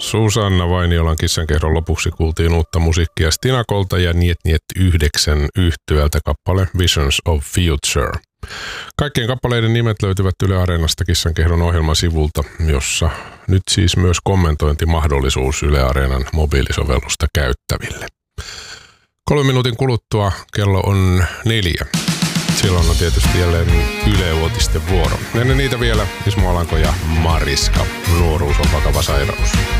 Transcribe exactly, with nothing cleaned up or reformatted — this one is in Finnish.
Susanna Vainiolan Kissankehdon lopuksi kuultiin uutta musiikkia Stinakolta ja Niet Niet yhdeksän yhtyöltä kappale Visions of Future. Kaikkien kappaleiden nimet löytyvät Yle Areenasta Kissankehdon ohjelman sivulta, jossa nyt siis myös kommentointimahdollisuus Yle Areenan mobiilisovellusta käyttäville. Kolmen minuutin kuluttua kello on neljä. Silloin on tietysti jälleen Yle Uutisten vuoro. Ennen niitä vielä Ismo Alanko ja Mariska. Nuoruus on vakava sairaus.